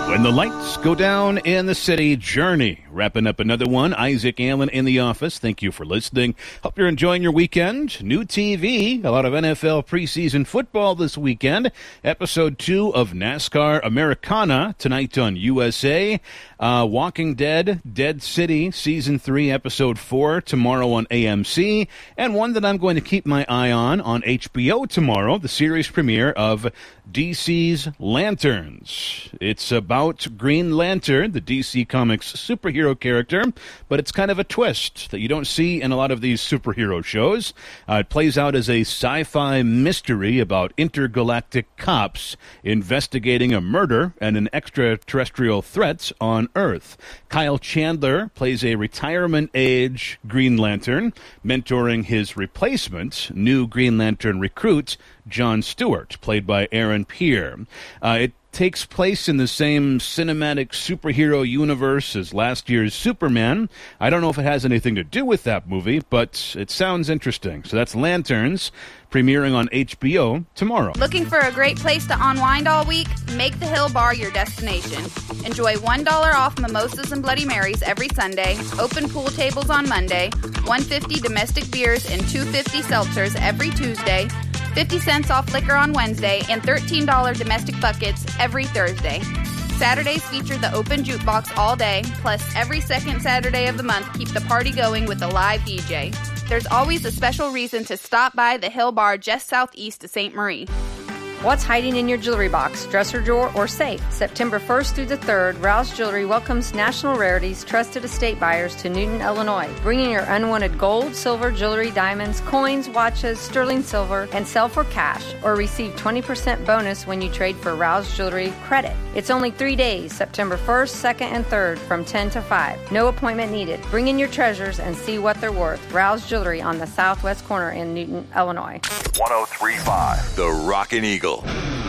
When the lights go down in the city, Journey. Wrapping up another one. Isaac Allen in the office. Thank you for listening. Hope you're enjoying your weekend. New TV, a lot of NFL preseason football this weekend. Episode 2 of NASCAR Americana tonight on USA. Walking Dead, Dead City, Season 3, Episode 4 tomorrow on AMC. And one that I'm going to keep my eye on HBO tomorrow, the series premiere of DC's Lanterns. It's about Green Lantern, the DC Comics superhero character, but it's kind of a twist that you don't see in a lot of these superhero shows. It plays out as a sci-fi mystery about intergalactic cops investigating a murder and an extraterrestrial threat on Earth. Kyle Chandler plays a retirement-age Green Lantern, mentoring his replacement, new Green Lantern recruit, John Stewart, played by Aaron Pierre. It takes place in the same cinematic superhero universe as last year's Superman. I don't know if it has anything to do with that movie, but it sounds interesting. So that's Lanterns, premiering on HBO tomorrow. Looking for a great place to unwind all week? Make the Hill Bar your destination. Enjoy $1 off mimosas and Bloody Marys every Sunday, open pool tables on Monday, $1.50 domestic beers and $2.50 seltzers every Tuesday, 50 cents off liquor on Wednesday, and $13 domestic buckets every Thursday. Saturdays feature the open jukebox all day, plus every second Saturday of the month keep the party going with a live DJ. There's always a special reason to stop by the Hill Bar just southeast of St. Marie. What's hiding in your jewelry box, dresser drawer, or safe? September 1st through the 3rd, Rouse Jewelry welcomes National Rarities trusted estate buyers to Newton, Illinois. Bring in your unwanted gold, silver, jewelry, diamonds, coins, watches, sterling silver, and sell for cash, or receive 20% bonus when you trade for Rouse Jewelry credit. It's only 3 days, September 1st, 2nd, and 3rd from 10 to 5. No appointment needed. Bring in your treasures and see what they're worth. Rouse Jewelry on the southwest corner in Newton, Illinois. 103.5 The Rockin' Eagle.